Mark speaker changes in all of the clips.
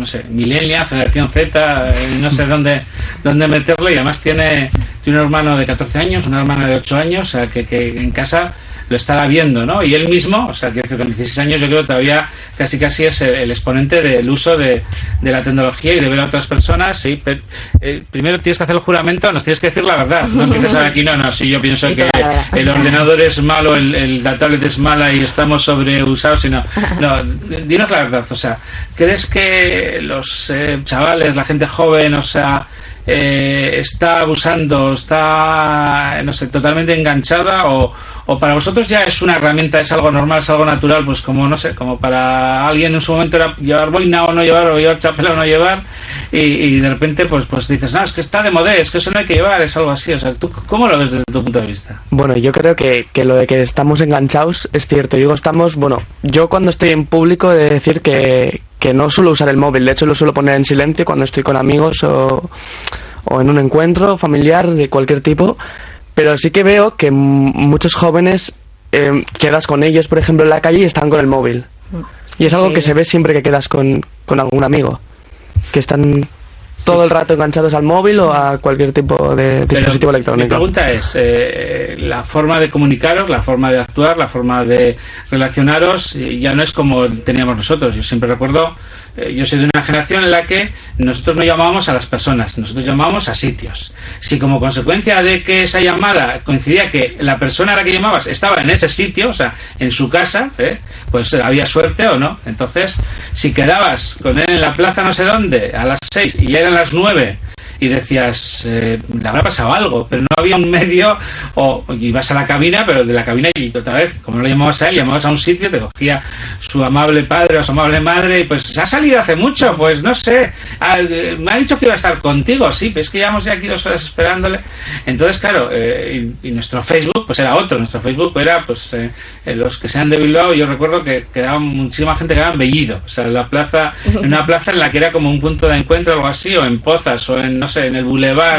Speaker 1: no sé, millennial, generación Z, no sé dónde meterlo, y además tiene un hermano de 14 años, una hermana de 8 años, o sea, que en casa lo estará viendo, ¿no? Y él mismo, o sea, que con 16 años yo creo que todavía casi es el exponente del uso de la tecnología y de ver a otras personas. Sí, pero, primero tienes que hacer el juramento, nos tienes que decir la verdad, no empieces a ver aquí, no, si yo pienso que el ordenador es malo, la tablet es mala y estamos sobreusados, sino, no, dinos la verdad, o sea, ¿crees que los chavales, la gente joven, o sea, está abusando, está, no sé, totalmente enganchada, o para vosotros ya es una herramienta, es algo normal, es algo natural, pues como, no sé, como para alguien en su momento era llevar boina o no llevar, o llevar chapela o no llevar, y de repente pues dices, no, es que está de moda, es que eso no hay que llevar, es algo así. O sea, ¿tú cómo lo ves desde tu punto de vista?
Speaker 2: Bueno, yo creo que lo de que estamos enganchados es cierto. Digo, yo cuando estoy en público he de decir que no suelo usar el móvil, de hecho lo suelo poner en silencio cuando estoy con amigos o en un encuentro familiar de cualquier tipo, pero sí que veo que muchos jóvenes quedas con ellos, por ejemplo, en la calle y están con el móvil. Y es algo que se ve siempre que quedas con algún amigo, que están todo el rato enganchados al móvil o a cualquier tipo de dispositivo electrónico.
Speaker 1: Mi pregunta es, la forma de comunicaros, la forma de actuar, la forma de relacionaros, ya no es como teníamos nosotros. Yo siempre recuerdo, yo soy de una generación en la que nosotros no llamábamos a las personas, nosotros llamábamos a sitios. Si como consecuencia de que esa llamada coincidía que la persona a la que llamabas estaba en ese sitio, o sea, en su casa, pues había suerte o no. Entonces, si quedabas con él en la plaza no sé dónde a las 6 y ya eran las 9 y decías, le habrá pasado algo, pero no había un medio, o ibas a la cabina, pero de la cabina, y otra vez, como no lo llamabas a él, llamabas a un sitio, te cogía su amable padre o su amable madre, y pues ha salido hace mucho, pues no sé, me ha dicho que iba a estar contigo, sí, pero es que llevamos ya aquí 2 horas esperándole. Entonces, claro, y nuestro Facebook pues era otro, nuestro Facebook era pues los que sean de Bilbao, yo recuerdo que quedaba muchísima gente que quedaba en Bellido, o sea, en una plaza en la que era como un punto de encuentro o algo así, o en Pozas, o en, no sé, en el Boulevard,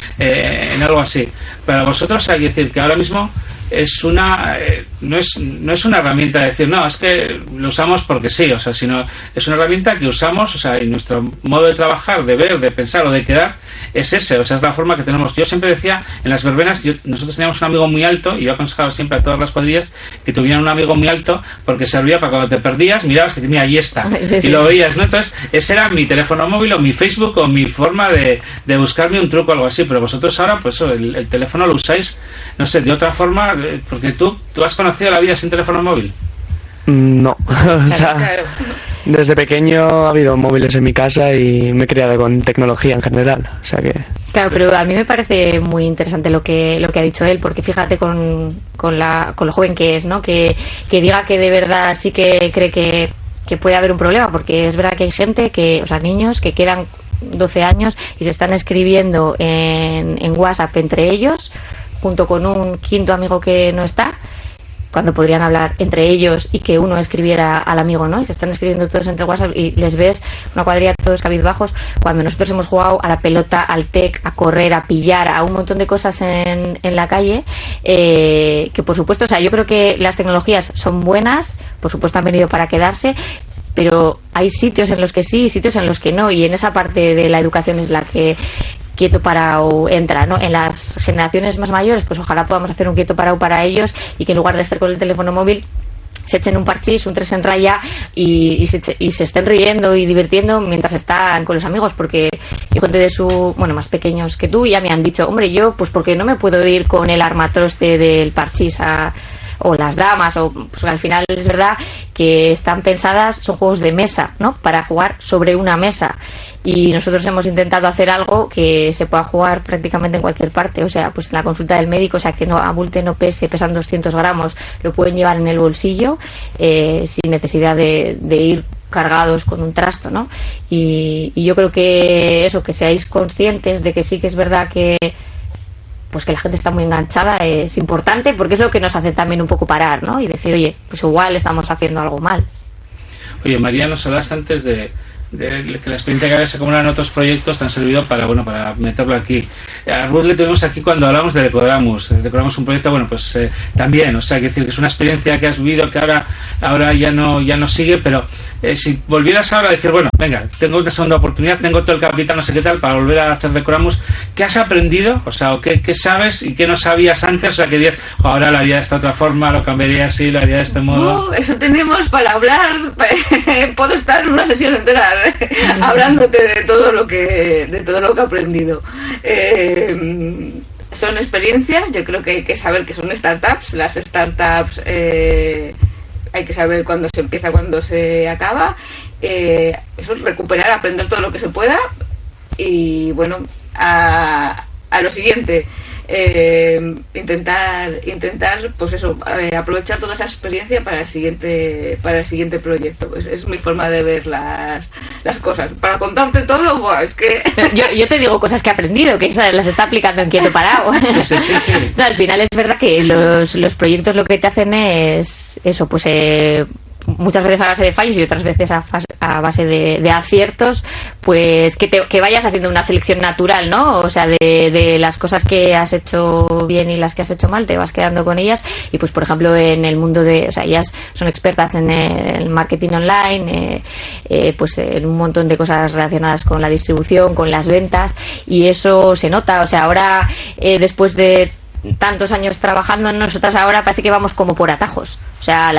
Speaker 1: en algo así. Para vosotros hay que decir que ahora mismo es una no es una herramienta de decir, no, es que lo usamos porque sí, o sea, sino es una herramienta que usamos, o sea, y nuestro modo de trabajar, de ver, de pensar o de quedar es ese, o sea, es la forma que tenemos. Yo siempre decía, en las verbenas, nosotros teníamos un amigo muy alto, y yo aconsejaba siempre a todas las cuadrillas que tuvieran un amigo muy alto, porque servía para cuando te perdías, mirabas y te mira, ahí está, y lo veías, ¿no? Entonces, ese era mi teléfono móvil o mi Facebook o mi forma de buscarme un truco o algo así. Pero vosotros ahora, pues el teléfono lo usáis, no sé, de otra forma, porque tú has conocido la vida sin teléfono móvil.
Speaker 2: No, o sea, desde pequeño ha habido móviles en mi casa y me he criado con tecnología en general, o sea que...
Speaker 3: Claro, pero a mí me parece muy interesante lo que ha dicho él, porque fíjate con lo joven que es, ¿no? Que diga que de verdad sí que cree que puede haber un problema, porque es verdad que hay gente o sea, niños que quedan 12 años y se están escribiendo en WhatsApp entre ellos, junto con un quinto amigo que no está, cuando podrían hablar entre ellos y que uno escribiera al amigo, ¿no? Y se están escribiendo todos entre WhatsApp y les ves una cuadrilla todos cabizbajos, cuando nosotros hemos jugado a la pelota, al tec, a correr, a pillar, a un montón de cosas en la calle, que por supuesto, o sea, yo creo que las tecnologías son buenas, por supuesto han venido para quedarse, pero hay sitios en los que sí y sitios en los que no, y en esa parte de la educación es la que quieto parado entra, ¿no? En las generaciones más mayores, pues ojalá podamos hacer un quieto parado para ellos, y que en lugar de estar con el teléfono móvil se echen un parchís, un 3 en raya y se estén riendo y divirtiendo mientras están con los amigos, porque yo gente más pequeños que tú, ya me han dicho, hombre, yo pues porque no me puedo ir con el armatroste del parchís o las damas, o pues al final es verdad que están pensadas, son juegos de mesa, ¿no? Para jugar sobre una mesa, y nosotros hemos intentado hacer algo que se pueda jugar prácticamente en cualquier parte, o sea, pues en la consulta del médico, o sea, que no abulte, no pese, pesan 200 gramos, lo pueden llevar en el bolsillo sin necesidad de ir cargados con un trasto, ¿no? Y yo creo que eso, que seáis conscientes de que sí que es verdad que pues que la gente está muy enganchada, es importante, porque es lo que nos hace también un poco parar, ¿no? Y decir, oye, pues igual estamos haciendo algo mal.
Speaker 1: Oye, María, nos hablaste antes de que la experiencia que ahora se acumula en otros proyectos te han servido para meterlo aquí. A Ruth le tuvimos aquí cuando hablamos de Decoramus. Decoramos un proyecto, también, o sea, que decir que es una experiencia que has vivido que ahora ya no sigue, pero si volvieras ahora a decir, venga, tengo una segunda oportunidad, tengo todo el capital, no sé qué tal, para volver a hacer Decoramus, ¿qué has aprendido? O sea, ¿qué sabes y qué no sabías antes? O sea, que dirías, ahora lo haría de esta otra forma, lo cambiaría así, lo haría de este modo.
Speaker 4: Eso tenemos para hablar. Puedo estar una sesión entera hablándote de todo lo que he aprendido. Son experiencias. Yo creo que hay que saber que son startups. Las startups hay que saber cuándo se empieza, cuándo se acaba. Eso es recuperar, aprender todo lo que se pueda. Y a lo siguiente, intentar pues eso, aprovechar toda esa experiencia para el siguiente proyecto. Pues es mi forma de ver las cosas. Para contarte todo, es que
Speaker 3: yo te digo cosas que he aprendido, que las está aplicando en Quieto Parado.
Speaker 1: Sí.
Speaker 3: O sea, al final es verdad que los proyectos lo que te hacen es eso, pues muchas veces a base de fallos y otras veces a base de aciertos, pues que vayas haciendo una selección natural, ¿no? O sea, de las cosas que has hecho bien y las que has hecho mal, te vas quedando con ellas. Y pues, por ejemplo, en el mundo o sea, ellas son expertas en el marketing online, pues en un montón de cosas relacionadas con la distribución, con las ventas, y eso se nota. O sea, ahora, después de tantos años trabajando, nosotras ahora parece que vamos como por atajos. O sea,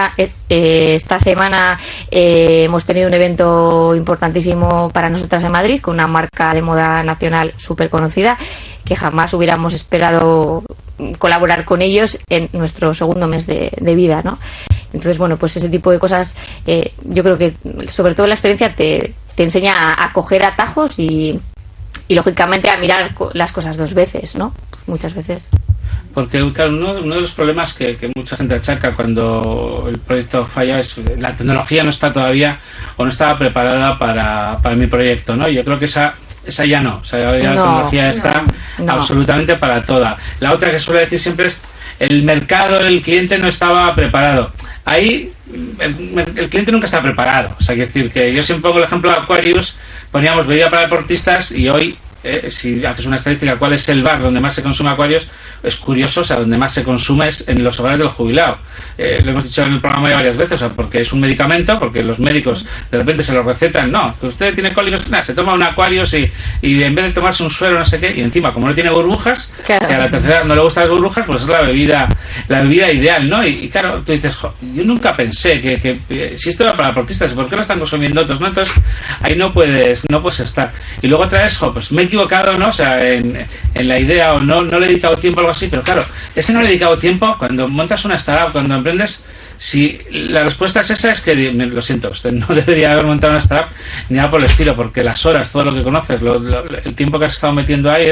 Speaker 3: esta semana hemos tenido un evento importantísimo para nosotras en Madrid con una marca de moda nacional súper conocida, que jamás hubiéramos esperado colaborar con ellos en nuestro segundo mes de vida, ¿no? Entonces, pues ese tipo de cosas, yo creo que sobre todo la experiencia te enseña a coger atajos y lógicamente a mirar las cosas dos veces, ¿no? Muchas veces.
Speaker 1: Porque, claro, uno de los problemas que mucha gente achaca cuando el proyecto falla es la tecnología no está todavía o no estaba preparada para mi proyecto, ¿no? Yo creo que esa ya no. O sea, ya la tecnología está absolutamente para toda. La otra que suele decir siempre es el mercado, el cliente no estaba preparado. Ahí el cliente nunca está preparado. O sea, quiero decir que yo siempre pongo el ejemplo de Aquarius, poníamos bebida para deportistas y hoy, si haces una estadística, ¿cuál es el bar donde más se consume Aquarius? Es curioso, o sea, donde más se consume es en los hogares del jubilado. Lo hemos dicho en el programa ya varias veces, o sea, porque es un medicamento, porque los médicos de repente se lo recetan. No, que usted tiene cólicos, se toma un Aquarius y en vez de tomarse un suero, no sé qué, y encima, como no tiene burbujas, claro, que a la tercera no le gustan las burbujas, pues es la bebida ideal, ¿no? Y claro, tú dices, yo nunca pensé que si esto era para deportistas, ¿por qué lo están consumiendo otros? ¿No? Entonces, ahí no puedes estar. Y luego otra vez, pues me he equivocado, ¿no? O sea, en la idea, o no le he dedicado tiempo a algo así, pero claro, ese no le he dedicado tiempo. Cuando montas una startup, cuando emprendes, si la respuesta es esa, es que lo siento, usted no debería haber montado una startup ni nada por el estilo, porque las horas, todo lo que conoces, el tiempo que has estado metiendo ahí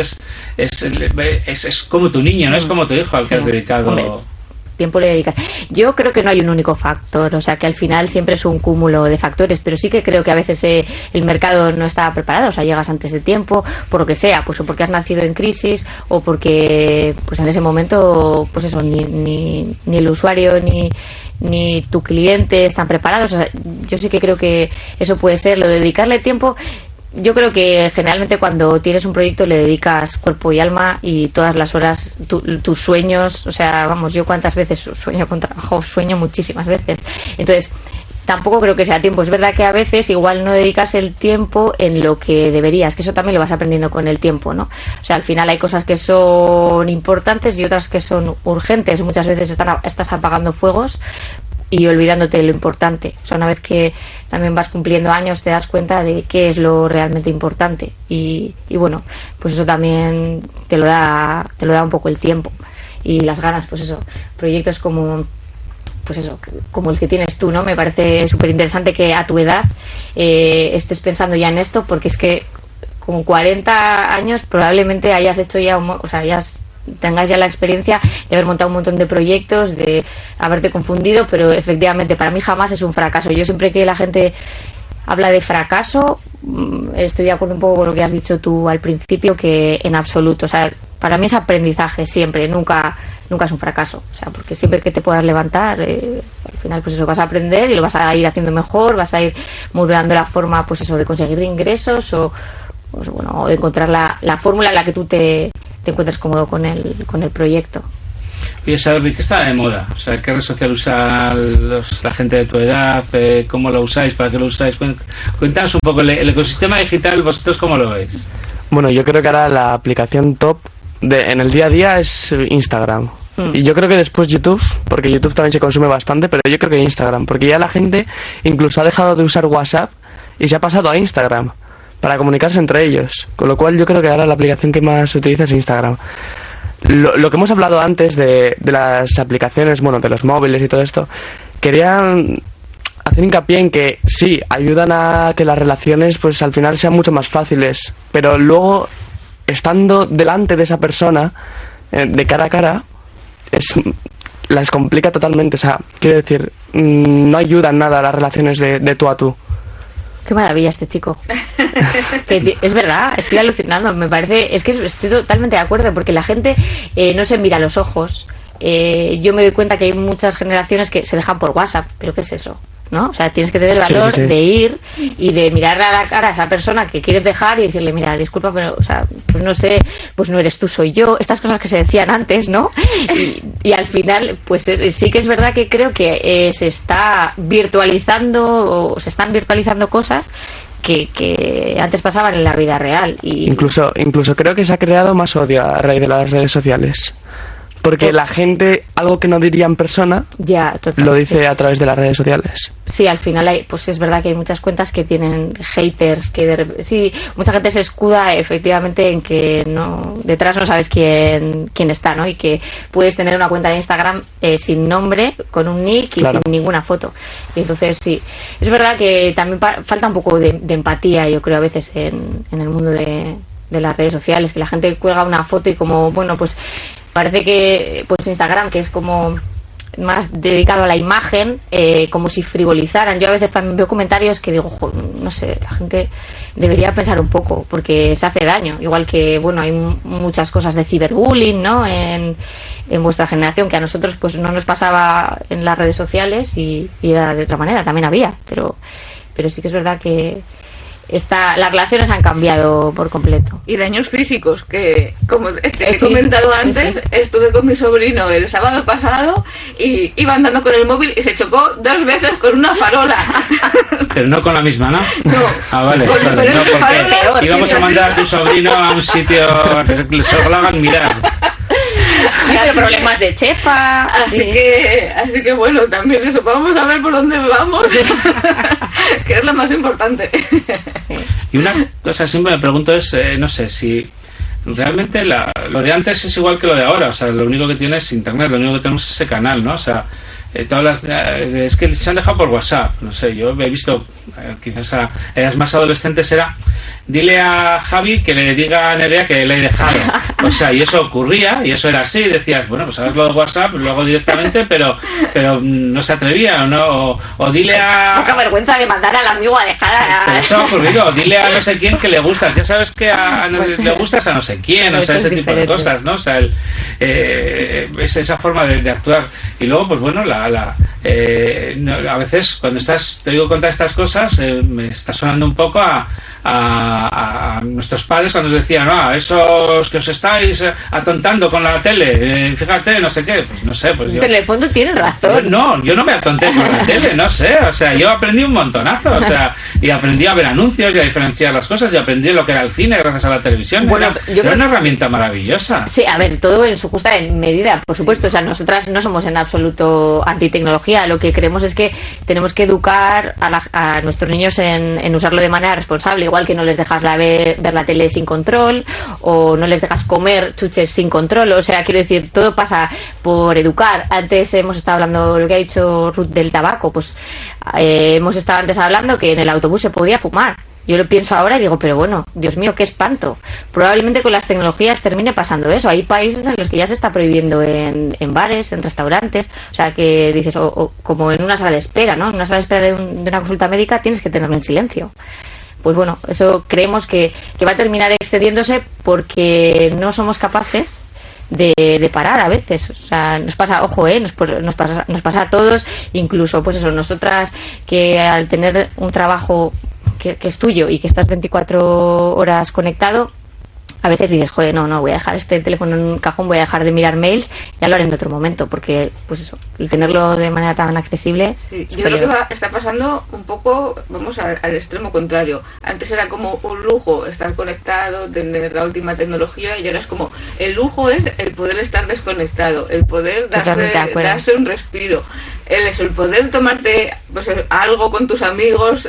Speaker 1: es como tu niño, no es como tu hijo al que has dedicado.
Speaker 3: Hombre, tiempo le dedicas. Yo creo que no hay un único factor, o sea, que al final siempre es un cúmulo de factores, pero sí que creo que a veces el mercado no está preparado, o sea, llegas antes de tiempo, por lo que sea, pues o porque has nacido en crisis o porque pues en ese momento, pues eso, ni el usuario ni tu cliente están preparados. O sea, yo sí que creo que eso puede ser, lo de dedicarle tiempo. Yo creo que generalmente cuando tienes un proyecto le dedicas cuerpo y alma y todas las horas, tus sueños, o sea, vamos, yo cuántas veces sueño con trabajo, sueño muchísimas veces. Entonces, tampoco creo que sea tiempo. Es verdad que a veces igual no dedicas el tiempo en lo que deberías, que eso también lo vas aprendiendo con el tiempo, ¿no? O sea, al final hay cosas que son importantes y otras que son urgentes. Muchas veces estás apagando fuegos y olvidándote de lo importante. O sea, una vez que también vas cumpliendo años te das cuenta de qué es lo realmente importante y bueno, pues eso también te lo da un poco el tiempo y las ganas. Pues eso, proyectos como el que tienes tú, ¿no? Me parece súper interesante que a tu edad estés pensando ya en esto, porque es que con 40 años probablemente hayas hecho ya tengas ya la experiencia de haber montado un montón de proyectos, de haberte confundido, pero efectivamente para mí jamás es un fracaso. Yo siempre que la gente habla de fracaso, estoy de acuerdo un poco con lo que has dicho tú al principio, que en absoluto. O sea, Para mí es aprendizaje siempre, nunca es un fracaso. O sea, porque siempre que te puedas levantar, al final pues eso, vas a aprender y lo vas a ir haciendo mejor, vas a ir modelando la forma, pues eso, de conseguir ingresos o de encontrar la fórmula en la que tú te encuentres cómodo con el proyecto.
Speaker 1: Oye, Sabri, ¿qué está de moda? O sea, ¿qué red social usa la gente de tu edad? ¿Cómo lo usáis? ¿Para qué lo usáis? Cuéntanos un poco, el ecosistema digital, ¿vosotros cómo lo veis?
Speaker 2: Bueno, yo creo que ahora la aplicación top en el día a día es Instagram. Y yo creo que después YouTube, porque YouTube también se consume bastante, pero yo creo que Instagram, porque ya la gente incluso ha dejado de usar WhatsApp y se ha pasado a Instagram para comunicarse entre ellos. Con lo cual yo creo que ahora la aplicación que más se utiliza es Instagram. Lo que hemos hablado antes de las aplicaciones, bueno, de los móviles y todo esto, quería hacer hincapié en que sí, ayudan a que las relaciones pues al final sean mucho más fáciles, pero luego estando delante de esa persona, de cara a cara, las complica totalmente. O sea, quiero decir, no ayudan nada a las relaciones de tú a tú.
Speaker 3: Qué maravilla este chico. Es verdad, estoy alucinando. Me parece, es que estoy totalmente de acuerdo, porque la gente no se mira a los ojos. Yo me doy cuenta que hay muchas generaciones que se dejan por WhatsApp. ¿Pero qué es eso? ¿No? O sea, tienes que tener el valor de ir y de mirar a la cara a esa persona que quieres dejar y decirle, mira, disculpa, pero, o sea, pues no sé, pues no eres tú, soy yo. Estas cosas que se decían antes, ¿no? Y al final, pues sí que es verdad que creo que se está virtualizando, o se están virtualizando cosas que antes pasaban en la vida real. Y
Speaker 2: incluso creo que se ha creado más odio a raíz de las redes sociales. Porque la gente, algo que no diría en persona, lo dice a través de las redes sociales.
Speaker 3: Sí, al final pues es verdad que hay muchas cuentas que tienen haters, sí, mucha gente se escuda efectivamente en que detrás no sabes quién está, ¿no? Y que puedes tener una cuenta de Instagram sin nombre, con un nick y sin ninguna foto. Y entonces sí, es verdad que también falta un poco de empatía, yo creo, a veces en el mundo de las redes sociales, que la gente cuelga una foto y como, bueno, pues parece que pues Instagram, que es como más dedicado a la imagen, como si frivolizaran. Yo a veces también veo comentarios que digo, no sé, la gente debería pensar un poco, porque se hace daño. Igual que, bueno, hay muchas cosas de ciberbullying, ¿no? En vuestra generación, que a nosotros pues no nos pasaba en las redes sociales y era de otra manera, también había, pero sí que es verdad que las relaciones han cambiado por completo.
Speaker 4: Y daños físicos, que como he comentado antes, estuve con mi sobrino el sábado pasado y iba andando con el móvil y se chocó 2 veces con una farola.
Speaker 1: Pero no con la misma, ¿no?
Speaker 4: No.
Speaker 1: Ah, vale. No, porque íbamos a mandar a tu sobrino a un sitio a que se lo hagan mirar.
Speaker 3: Hay problemas de chefa.
Speaker 4: Así que bueno, también eso, vamos a ver por dónde vamos, que es lo más importante.
Speaker 1: Y una cosa siempre me pregunto es, no sé, si realmente lo de antes es igual que lo de ahora. O sea, lo único que tiene es internet, lo único que tenemos es ese canal, ¿no? O sea, es que se han dejado por WhatsApp. No sé, yo he visto, quizás a edades más adolescentes era, dile a Javi que le diga a Nerea que le he dejado. O sea, y eso ocurría, y eso era así. Decías, bueno, pues ahora lo de WhatsApp, lo hago directamente, pero no se atrevía, o dile a...
Speaker 3: Poca vergüenza de mandar al amigo a dejar a...
Speaker 1: Pero eso ha ocurrido, dile a no sé quién que le gustas. Ya sabes que le gustas a no sé quién, o sea, ese tipo de cosas, ¿no? O sea, es esa forma de actuar. Y luego, pues bueno, a veces cuando te digo contar estas cosas, me está sonando un poco a nuestros padres cuando nos decían, esos que os estáis atontando con la tele, fíjate, no sé qué, pues no sé, pues yo...
Speaker 3: Pero en el fondo tienen razón.
Speaker 1: No, yo no me atonté con la tele, no sé, o sea, yo aprendí un montonazo, o sea, y aprendí a ver anuncios y a diferenciar las cosas, y aprendí lo que era el cine gracias a la televisión. Bueno, era una herramienta maravillosa.
Speaker 3: Sí, a ver, todo en su justa medida, por supuesto. O sea, nosotras no somos en absoluto antitecnología. Lo que creemos es que tenemos que educar a nuestros niños en usarlo de manera responsable, igual que no les dejas ver la tele sin control, o no les dejas comer chuches sin control. O sea, quiero decir, todo pasa por educar. Antes hemos estado hablando, lo que ha dicho Ruth del tabaco, pues hemos estado antes hablando que en el autobús se podía fumar. Yo lo pienso ahora y digo, pero bueno, Dios mío, qué espanto. Probablemente con las tecnologías termine pasando eso. Hay países en los que ya se está prohibiendo en bares, en restaurantes. O sea, que dices, o como en una sala de espera, ¿no? En una sala de espera de una consulta médica tienes que tenerlo en silencio. pues bueno, eso creemos que va a terminar extendiéndose porque no somos capaces de parar a veces. O sea, nos pasa, ojo, nos pasa a todos, incluso pues eso, nosotras que al tener un trabajo que es tuyo y que estás 24 horas conectado, a veces dices, joder, no, voy a dejar este teléfono en un cajón, voy a dejar de mirar mails, ya lo haré en otro momento, porque, pues eso, el tenerlo de manera tan accesible...
Speaker 4: Sí, yo creo que está pasando un poco, vamos al extremo contrario. Antes era como un lujo estar conectado, tener la última tecnología, y ahora es como, el lujo es el poder estar desconectado, el poder darse un respiro, el poder tomarte pues, algo con tus amigos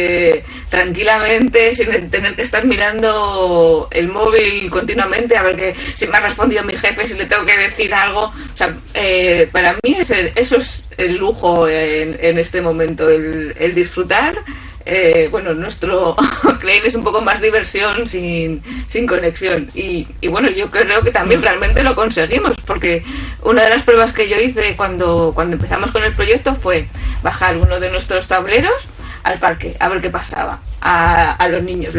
Speaker 4: tranquilamente, sin tener que estar mirando el móvil continuamente a ver que si me ha respondido mi jefe, si le tengo que decir algo. O sea, para mí eso es el lujo en este momento, el disfrutar. Bueno, nuestro claim es un poco más diversión sin conexión, y bueno, yo creo que también realmente lo conseguimos, porque una de las pruebas que yo hice cuando empezamos con el proyecto fue bajar uno de nuestros tableros al parque a ver qué pasaba a los niños,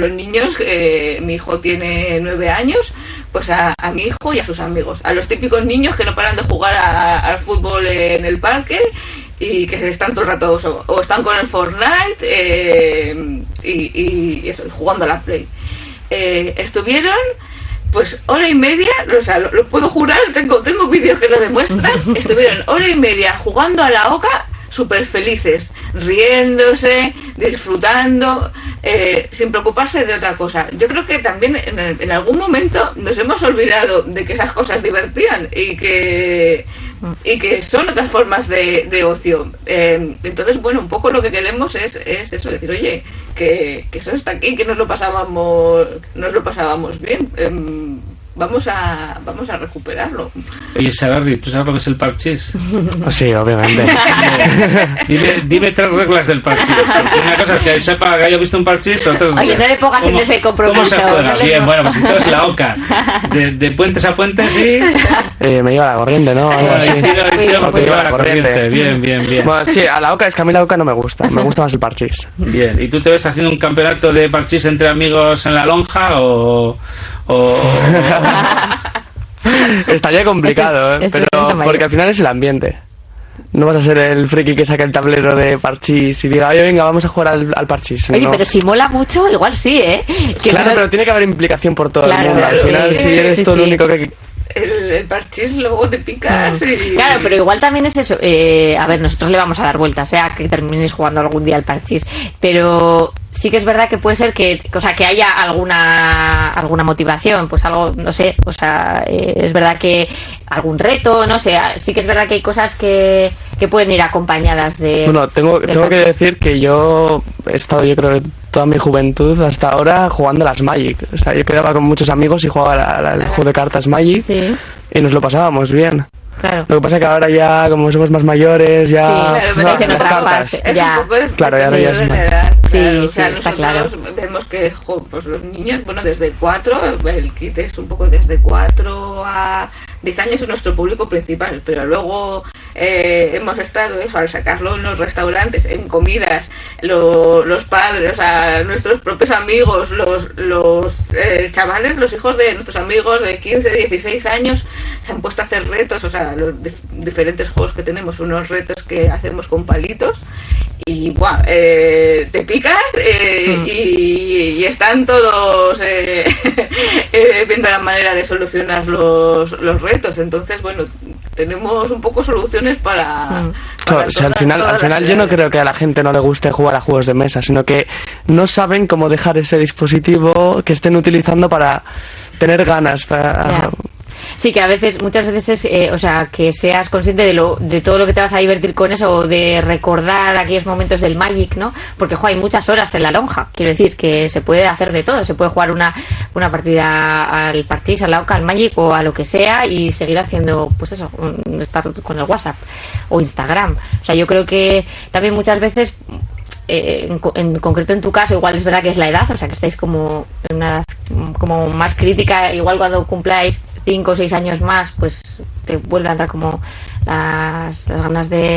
Speaker 4: mi hijo tiene 9 años, pues a mi hijo y a sus amigos, a los típicos niños que no paran de jugar al fútbol en el parque y que están todo el rato o están con el Fortnite y eso, jugando a la Play. Estuvieron pues hora y media, o sea, lo puedo jurar, tengo vídeos que lo demuestran. Estuvieron hora y media jugando a la oca, súper felices, riéndose, disfrutando, sin preocuparse de otra cosa. Yo creo que también en algún momento nos hemos olvidado de que esas cosas divertían y que son otras formas de ocio. Entonces, bueno, un poco lo que queremos es eso, decir, oye, que eso está aquí, que nos lo pasábamos bien. Vamos a recuperarlo.
Speaker 1: Oye, Sagarri, ¿tú sabes lo que es el parchís?
Speaker 2: Sí, obviamente.
Speaker 1: Dime 3 reglas del parchís. Porque una cosa es que sepa que haya visto un parchís, otra es...
Speaker 3: Oye, no le pongas en ese compromiso.
Speaker 1: ¿Cómo se juega? Bien, bueno, pues entonces la oca. De puentes a puentes, sí.
Speaker 2: Me lleva la corriente, ¿no?
Speaker 1: Te lleva la corriente. Bien.
Speaker 2: Bueno, sí, a la oca, es que a mí la oca no me gusta. Me gusta más el parchís.
Speaker 1: Bien, ¿y tú te ves haciendo un campeonato de parchís entre amigos en la lonja o...
Speaker 2: Estaría complicado, pero porque al final es el ambiente. No vas a ser el friki que saca el tablero de parchís y diga, oye, venga, vamos a jugar al parchís.
Speaker 3: Oye, no. Pero si mola mucho, igual sí, ¿eh?
Speaker 2: Claro, pero tiene que haber implicación por todo el mundo. Al final, si eres tú el único que...
Speaker 4: El parchís luego te picas y...
Speaker 3: Claro, pero igual también es eso. A ver, nosotros le vamos a dar vueltas, a que terminéis jugando algún día al parchís, pero sí que es verdad que puede ser que haya alguna motivación, pues algo, no sé, o sea, es verdad que algún reto, no sé, sí que es verdad que hay cosas que pueden ir acompañadas de... Bueno,
Speaker 2: tengo que decir que yo he estado, yo creo, toda mi juventud hasta ahora jugando a las Magic. O sea, yo quedaba con muchos amigos y jugaba al juego de cartas Magic,
Speaker 3: sí,
Speaker 2: y nos lo pasábamos bien.
Speaker 3: Claro.
Speaker 2: Lo que pasa es que ahora ya, como somos más mayores, ya...
Speaker 3: Sí, claro,
Speaker 2: las cartas.
Speaker 4: Ya. Un poco de
Speaker 2: claro, ya no ya es más.
Speaker 3: Sí,
Speaker 4: claro,
Speaker 3: sí, está claro.
Speaker 4: Vemos que pues los niños, bueno, desde 4, el kit es un poco desde 4 a 10 años es nuestro público principal, pero luego hemos estado eso, al sacarlo en los restaurantes, en comidas, los padres, o sea, nuestros propios amigos, los chavales, los hijos de nuestros amigos de 15, 16 años se han puesto a hacer retos, o sea, los diferentes juegos que tenemos, unos retos que hacemos con palitos y ¡buah! Te picas y están todos viendo la manera de solucionar los retos. Entonces, bueno, tenemos un poco soluciones para
Speaker 2: claro, o sea, al final yo no creo que a la gente no le guste jugar a juegos de mesa, sino que no saben cómo dejar ese dispositivo que estén utilizando para tener ganas para...
Speaker 3: Yeah. Sí, que muchas veces es, o sea, que seas consciente de todo lo que te vas a divertir con eso, o de recordar aquellos momentos del Magic, ¿no? Porque, hay muchas horas en la lonja. Quiero decir que se puede hacer de todo. Se puede jugar una partida al parchís, a la oca, al Magic o a lo que sea y seguir haciendo, pues eso, estar con el WhatsApp o Instagram. O sea, yo creo que también muchas veces... en concreto en tu caso igual es verdad que es la edad, o sea que estáis como en una edad como más crítica, igual cuando cumpláis 5 o 6 años más pues te vuelve a entrar como las ganas de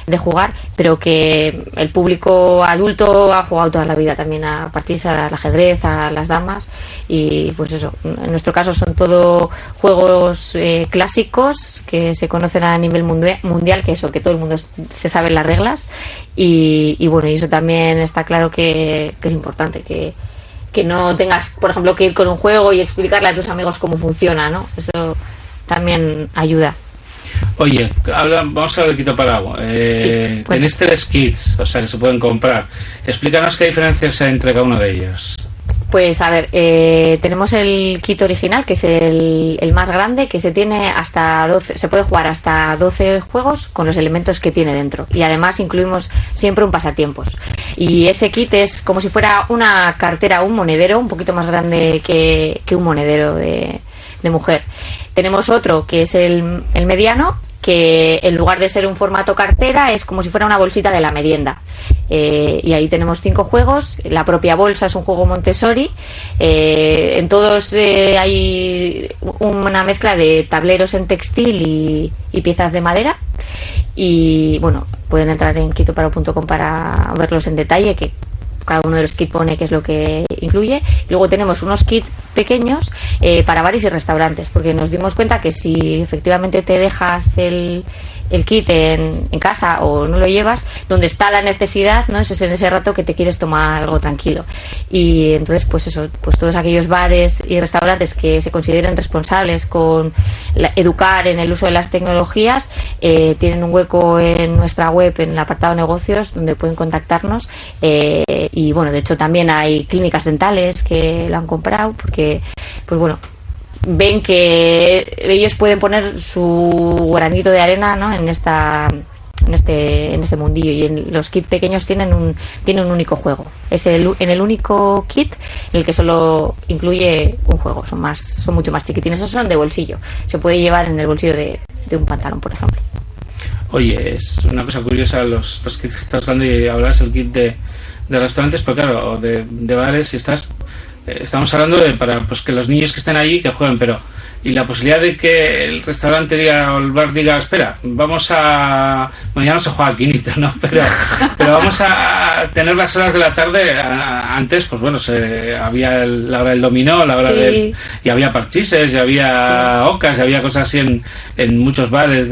Speaker 3: jugar, pero que el público adulto ha jugado toda la vida también a parchís, al ajedrez, a las damas, y pues eso, en nuestro caso son todo juegos clásicos que se conocen a nivel mundial, que eso, que todo el mundo se sabe las reglas, y bueno, y eso también está claro que es importante, que no tengas, por ejemplo, que ir con un juego y explicarle a tus amigos cómo funciona, ¿no? Eso también ayuda.
Speaker 1: Oye, vamos a hablar de Quito Paraguay.
Speaker 3: Sí,
Speaker 1: tenéis 3 kits, o sea, que se pueden comprar. Explícanos qué diferencias hay entre cada uno de ellos.
Speaker 3: Pues a ver, tenemos el kit original, que es el más grande, que se tiene hasta 12, se puede jugar hasta 12 juegos con los elementos que tiene dentro. Y además incluimos siempre un pasatiempos. Y ese kit es como si fuera una cartera, un monedero, un poquito más grande que un monedero de mujer. Tenemos otro que es el mediano, que en lugar de ser un formato cartera es como si fuera una bolsita de la merienda, y ahí tenemos 5 juegos. La propia bolsa es un juego Montessori, en todos hay una mezcla de tableros en textil y piezas de madera, y bueno, pueden entrar en quitoparo.com para verlos en detalle, que cada uno de los kits pone qué es lo que incluye. Y luego tenemos unos kits pequeños para bares y restaurantes, porque nos dimos cuenta que si efectivamente te dejas el kit en casa o no lo llevas, donde está la necesidad, ¿no? Es en ese rato que te quieres tomar algo tranquilo. Y entonces, pues eso, pues todos aquellos bares y restaurantes que se consideren responsables con educar en el uso de las tecnologías, tienen un hueco en nuestra web, en el apartado negocios, donde pueden contactarnos. Y bueno, de hecho también hay clínicas dentales que lo han comprado, porque pues bueno, ven que ellos pueden poner su granito de arena, ¿no? en este mundillo, y en los kits pequeños tienen un único juego. Es en el único kit en el que solo incluye un juego. Son mucho más chiquitines. Esos son de bolsillo, se puede llevar en el bolsillo de un pantalón, por ejemplo.
Speaker 1: Oye, es una cosa curiosa los kits que estás dando, y hablas el kit de restaurantes, pero claro, o de bares, si estamos hablando de para pues que los niños que estén allí que jueguen, pero y la posibilidad de que el restaurante diga, o el bar diga, espera, vamos a, bueno, ya no se juega al quinito, ¿no? Pero vamos a tener las horas de la tarde. Antes, pues bueno, había la hora del dominó, la hora
Speaker 3: sí.
Speaker 1: Y había parchises, y había ocas, y había cosas así en muchos bares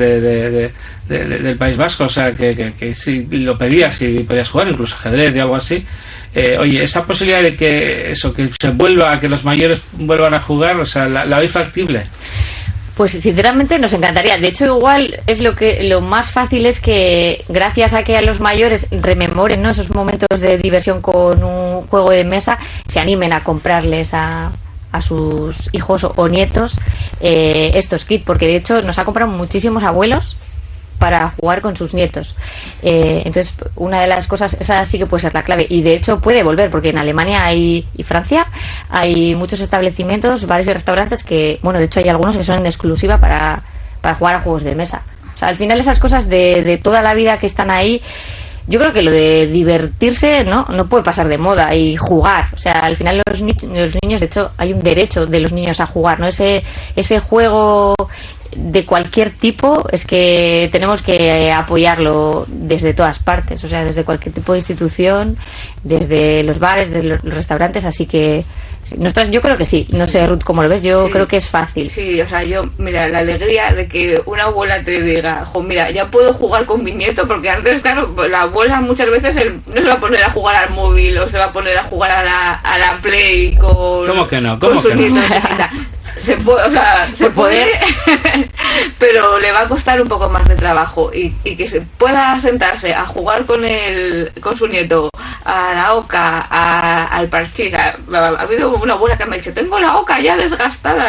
Speaker 1: del País Vasco, o sea que si lo pedías y podías jugar, incluso ajedrez y algo así. Oye, esa posibilidad de que se vuelva, que los mayores vuelvan a jugar, o sea, ¿la veis factible?
Speaker 3: Pues sinceramente nos encantaría. De hecho, igual es lo más fácil es que, gracias a que a los mayores rememoren, ¿no?, esos momentos de diversión con un juego de mesa, se animen a comprarles a sus hijos o nietos estos kits, porque de hecho nos ha comprado muchísimos abuelos para jugar con sus nietos. Entonces, una de las cosas, esa sí que puede ser la clave, y de hecho puede volver, porque en Alemania y Francia hay muchos establecimientos, bares y restaurantes que, bueno, de hecho hay algunos que son en exclusiva para jugar a juegos de mesa. O sea, al final esas cosas de toda la vida que están ahí, yo creo que lo de divertirse no puede pasar de moda, y jugar, o sea, al final los niños, de hecho hay un derecho de los niños a jugar, ¿no? Ese juego de cualquier tipo, es que tenemos que apoyarlo desde todas partes, o sea, desde cualquier tipo de institución, desde los bares, desde los restaurantes, así que yo creo que sí. No sé, Ruth, ¿cómo lo ves? Yo creo que es fácil.
Speaker 4: Sí, o sea, mira, la alegría de que una abuela te diga, mira, ya puedo jugar con mi nieto, porque antes, claro, la abuela muchas veces no se va a poner a jugar al móvil, o se va a poner a jugar a la Play
Speaker 1: ¿Cómo que no?
Speaker 4: Con su nieto. Se puede, pero le va a costar un poco más de trabajo, y que se pueda sentarse a jugar con su nieto a la oca, al parchís. Ha habido una abuela que me ha dicho, tengo la oca ya desgastada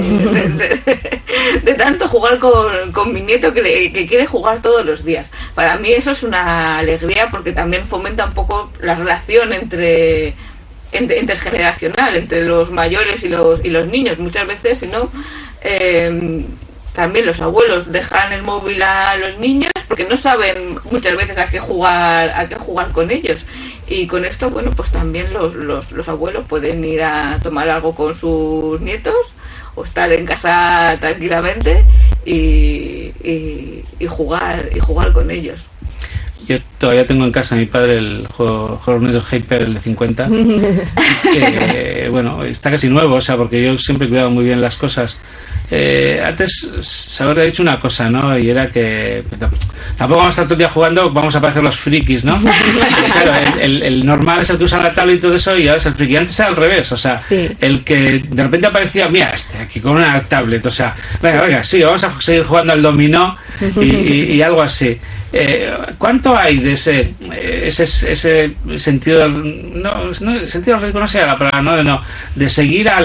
Speaker 4: de tanto jugar con mi nieto que quiere jugar todos los días. Para mí eso es una alegría, porque también fomenta un poco la relación intergeneracional entre los mayores y los niños. Muchas veces, si no, también los abuelos dejan el móvil a los niños porque no saben muchas veces a qué jugar con ellos, y con esto, bueno, pues también los abuelos pueden ir a tomar algo con sus nietos o estar en casa tranquilamente y jugar con ellos.
Speaker 1: Yo todavía tengo en casa a mi padre el juego Unidos Hyper, el de 50, que bueno, está casi nuevo, o sea, porque yo siempre he cuidado muy bien las cosas. Antes se habría dicho una cosa, ¿no? Y era que tampoco vamos a estar todo el día jugando, vamos a parecer los frikis, ¿no? Claro, el normal es el que usa la tablet y todo eso, y ahora es el friki. Antes era al revés, o sea, sí. El que de repente aparecía, mira, aquí con una tablet, o sea, venga, sí, vamos a seguir jugando al dominó y algo así. ¿Cuánto hay de ese sentido, no sentido rico, no sea la palabra, no, de seguir a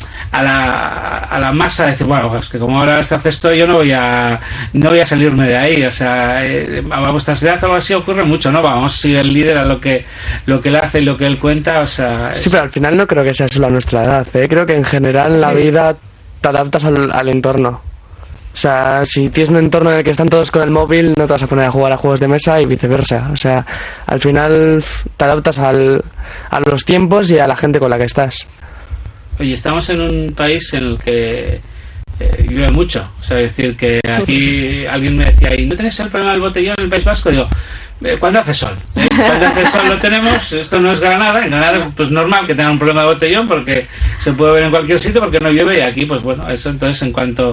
Speaker 1: la masa, de decir, bueno, es que como ahora hace esto, yo no voy a salirme de ahí, o sea, a vuestra edad algo así ocurre mucho, ¿no? Vamos a seguir el líder a lo que él hace y lo que él cuenta, o sea...
Speaker 2: Sí, pero al final no creo que sea solo a nuestra edad, creo que en general en la vida te adaptas al entorno. O sea, si tienes un entorno en el que están todos con el móvil, no te vas a poner a jugar a juegos de mesa y viceversa. O sea, al final te adaptas a los tiempos y a la gente con la que estás.
Speaker 1: Oye, estamos en un país en el que llueve mucho. O sea, es decir, que aquí alguien me decía, ¿y no tenéis el problema del botellón en el País Vasco? Digo, ¿cuándo hace sol? Cuando hace sol lo tenemos. Esto no es Granada. En Granada es pues normal que tengan un problema de botellón porque se puede ver en cualquier sitio porque no llueve, y aquí pues bueno, eso. Entonces, en cuanto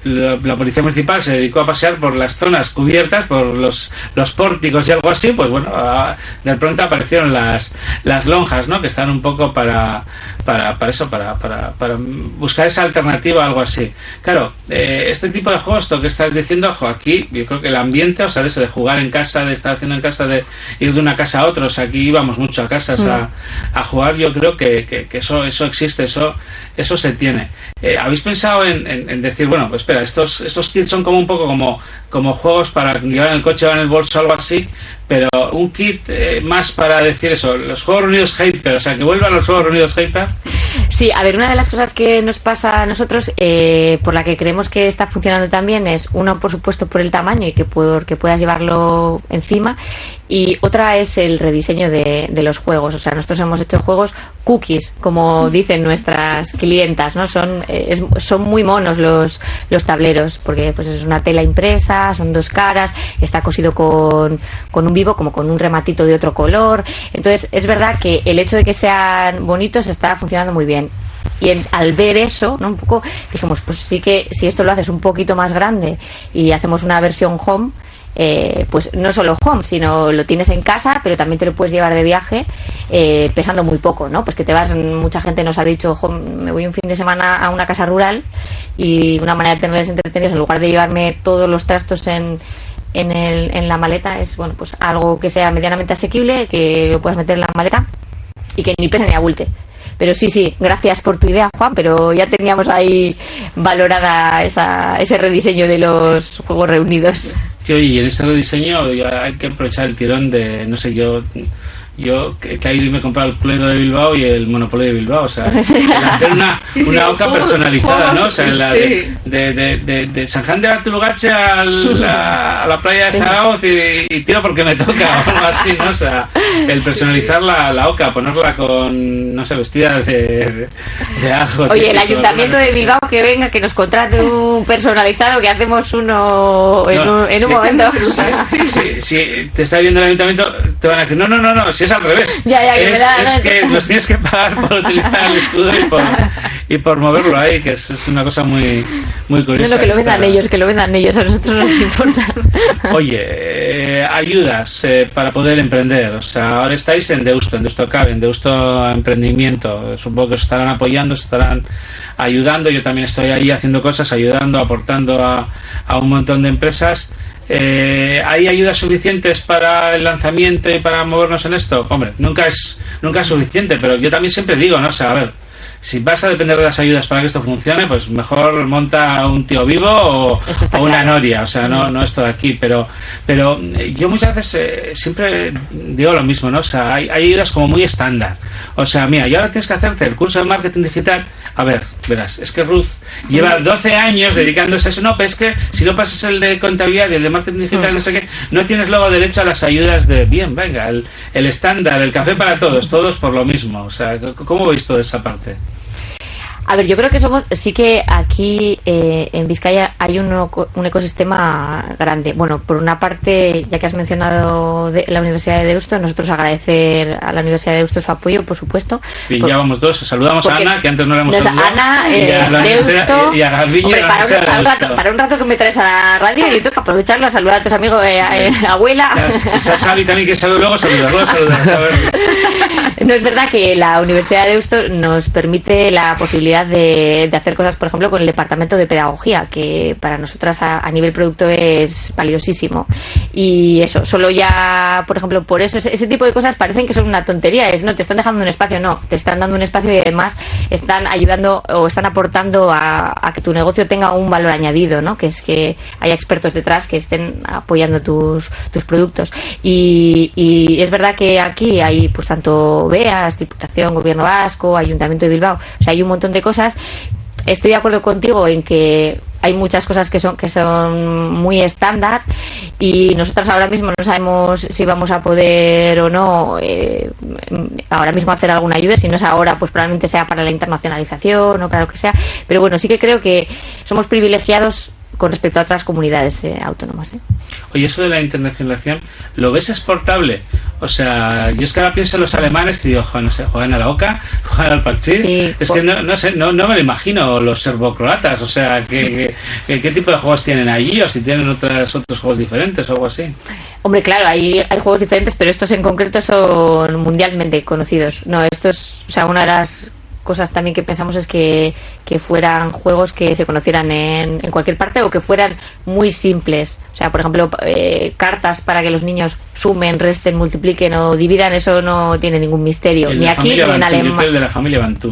Speaker 1: la policía municipal se dedicó a pasear por las zonas cubiertas, por los pórticos y algo así, pues bueno, de pronto aparecieron las lonjas, ¿no? Que están un poco para eso, para buscar esa alternativa, algo así. Claro, este tipo de juegos, esto que estás diciendo, aquí yo creo que el ambiente, o sea, de eso de jugar en casa, de estar haciendo en casa, de ir de una casa a otra, o sea, aquí íbamos mucho a casas a jugar. Yo creo que eso existe, eso se tiene. ¿Habéis pensado en decir, bueno, pues espera, estos kits son como un poco como juegos para llevar en el coche o en el bolso o algo así, pero un kit más para decir eso, los Juegos Reunidos Hyper, o sea, que vuelvan los Juegos Reunidos Hyper?
Speaker 3: Sí, a ver, una de las cosas que nos pasa a nosotros, por la que creemos que está funcionando también, es uno, por supuesto, por el tamaño y que puedas llevarlo encima, y otra es el rediseño de los juegos. O sea, nosotros hemos hecho juegos cookies, como dicen nuestras clientas, ¿no? Son muy monos los tableros, porque pues es una tela impresa, son dos caras, está cosido con un vivo, como con un rematito de otro color. Entonces es verdad que el hecho de que sean bonitos está funcionando muy bien. Y al ver eso, ¿no? Un poco dijimos, pues sí, que si esto lo haces un poquito más grande y hacemos una versión home, pues no solo home, sino lo tienes en casa, pero también te lo puedes llevar de viaje, pesando muy poco, ¿no? Pues que te vas, mucha gente nos ha dicho, me voy un fin de semana a una casa rural, y una manera de tenerles entretenidos, en lugar de llevarme todos los trastos en la maleta, es bueno, pues algo que sea medianamente asequible, que lo puedas meter en la maleta y que ni pese ni abulte. Pero sí, gracias por tu idea, Juan, pero ya teníamos ahí valorada ese rediseño de los Juegos Reunidos.
Speaker 1: Y en ese rediseño hay que aprovechar el tirón de, no sé, yo que ahí me he comprado el Cluedo de Bilbao y el Monopoly de Bilbao, o sea, hacer una oca personalizada, ¿no? O sea, la de San Juan de Artulugache a la playa de Zaragoza y tiro porque me toca, o algo así, ¿no? O sea, el personalizar la oca, ponerla con, no sé, vestida de ajo.
Speaker 3: Oye, el ayuntamiento de Bilbao que venga, que nos contrate un personalizado, que hacemos uno en un momento.
Speaker 1: Si te está viendo el ayuntamiento, te van a decir, no, si es al revés. Es que los tienes que pagar por utilizar el escudo y por moverlo ahí, que es una cosa muy curiosa.
Speaker 3: No, que lo vendan ellos, a nosotros nos importa.
Speaker 1: Oye, ayudas para poder emprender. O sea, ahora estáis en Deusto Cabe, en Deusto Emprendimiento. Supongo que os estarán apoyando, os estarán ayudando. Yo también estoy ahí haciendo cosas, ayudando, aportando a un montón de empresas. ¿Hay ayudas suficientes para el lanzamiento y para movernos en esto? Hombre, nunca es suficiente, pero yo también siempre digo, ¿no? O sea, a ver, si vas a depender de las ayudas para que esto funcione, pues mejor monta un tío vivo o una noria, o sea, no esto de aquí, pero yo muchas veces siempre digo lo mismo, ¿no? O sea, hay ayudas como muy estándar. O sea, mira, y ahora tienes que hacerte el curso de marketing digital. A ver, verás, es que Ruth lleva 12 años dedicándose a eso. No, pero es que si no pasas el de contabilidad y el de marketing digital, no sé qué, no tienes luego derecho a las ayudas de, bien, venga, el estándar, el café para todos por lo mismo. O sea, ¿cómo veis toda esa parte?
Speaker 3: A ver, yo creo que sí que aquí en Vizcaya hay un ecosistema grande. Bueno, por una parte, ya que has mencionado la Universidad de Deusto, nosotros agradecer a la Universidad de Deusto su apoyo, por supuesto.
Speaker 1: Y ya vamos dos, saludamos a Ana, que antes no la hemos saludado.
Speaker 3: Ana,
Speaker 1: Deusto, y a Garbiño.
Speaker 3: Hombre, para un rato que me traes a la radio, yo tengo que aprovecharlo a saludar a tus amigos, abuela.
Speaker 1: Esa Xavi también que luego saludas.
Speaker 3: No, es verdad que la Universidad de Deusto nos permite la posibilidad de hacer cosas, por ejemplo, con el departamento de pedagogía, que para nosotras a nivel producto es valiosísimo. Y eso, solo ya, por ejemplo, por eso ese tipo de cosas parecen que son una tontería. No te están dejando un espacio, no, te están dando un espacio y además están ayudando o están aportando a que tu negocio tenga un valor añadido, ¿no? Que es que haya expertos detrás que estén apoyando tus productos. Y es verdad que aquí hay pues tanto BEAS, Diputación, Gobierno Vasco, Ayuntamiento de Bilbao, o sea, hay un montón de cosas. Estoy de acuerdo contigo en que hay muchas cosas que son muy estándar y nosotras ahora mismo no sabemos si vamos a poder o no ahora mismo hacer alguna ayuda. Si no es ahora, pues probablemente sea para la internacionalización o para lo que sea, pero bueno, sí que creo que somos privilegiados con respecto a otras comunidades autónomas.
Speaker 1: Oye, eso de la internacionalización, ¿lo ves exportable? O sea, yo es que ahora pienso en los alemanes y digo, no sé, juegan a la OCA, juegan al parchís,
Speaker 3: sí,
Speaker 1: es que no sé, no me lo imagino, los serbocroatas, o sea, ¿qué tipo de juegos tienen allí? O si tienen otros juegos diferentes o algo así.
Speaker 3: Hombre, claro, hay juegos diferentes, pero estos en concreto son mundialmente conocidos. No, estos, o sea, una de las cosas también que pensamos es que fueran juegos que se conocieran en cualquier parte o que fueran muy simples. O sea, por ejemplo, cartas para que los niños sumen, resten, multipliquen o dividan, eso no tiene ningún misterio. Ni aquí ni en Alemania.
Speaker 1: El de la familia Bantú.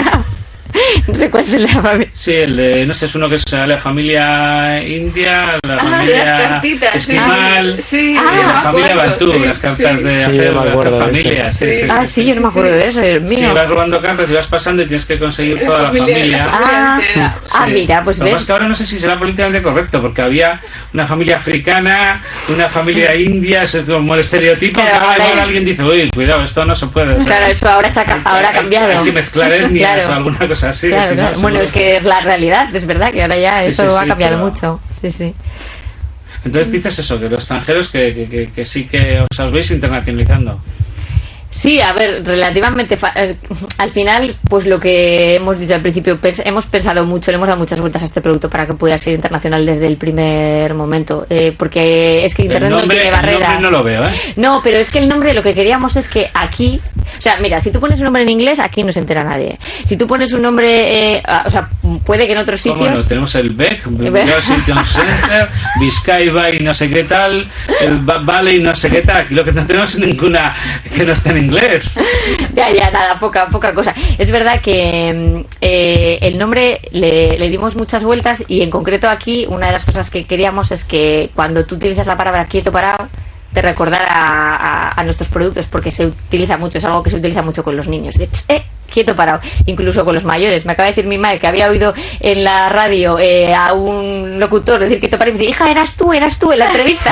Speaker 3: No sé cuál es el de la familia.
Speaker 1: Sí, el de, no sé, es uno que es la familia india, la familia esquimal,
Speaker 4: sí,
Speaker 1: la familia Bantú, las cartas de hacer familia.
Speaker 3: Sí, yo no me acuerdo de eso, Dios mío.
Speaker 1: Sí, vas robando cartas y vas pasando y tienes que conseguir toda la familia.
Speaker 3: Mira, pues ves.
Speaker 1: Lo que pasa es que ahora no sé si será políticamente correcto, porque había una familia africana, una familia india, es como el estereotipo, que ahora alguien dice, uy, cuidado, esto no se puede.
Speaker 3: Claro, eso ahora ha cambiado.
Speaker 1: Hay que mezclar etnias o alguna cosa así.
Speaker 3: Claro. Bueno, es que es la realidad, es verdad que ahora ya eso ha cambiado mucho. Sí.
Speaker 1: Entonces dices eso, que los extranjeros que sí que os veis internacionalizando.
Speaker 3: Sí, a ver, relativamente al final, pues lo que hemos dicho al principio, hemos pensado mucho, le hemos dado muchas vueltas a este producto para que pudiera ser internacional desde el primer momento, porque es que Internet no tiene barreras.
Speaker 1: El nombre no lo veo, ¿eh?
Speaker 3: No, pero es que el nombre, lo que queríamos es que aquí, o sea, mira, si tú pones un nombre en inglés, aquí no se entera nadie. Si tú pones un nombre, o sea, puede que en otros sitios...
Speaker 1: Bueno, tenemos el BEC, Washington Center, Biscay Bay no sé qué tal, el Valley no sé qué tal, aquí lo que no tenemos es ninguna que no esté en inglés.
Speaker 3: Ya, nada, poca cosa. Es verdad que el nombre le dimos muchas vueltas y en concreto aquí una de las cosas que queríamos es que cuando tú utilizas la palabra quieto parado te recordara a nuestros productos, porque se utiliza mucho, es algo que se utiliza mucho con los niños. Quieto parado, incluso con los mayores. Me acaba de decir mi madre que había oído en la radio a un locutor decir quieto parado y me dice, hija, eras tú en la entrevista.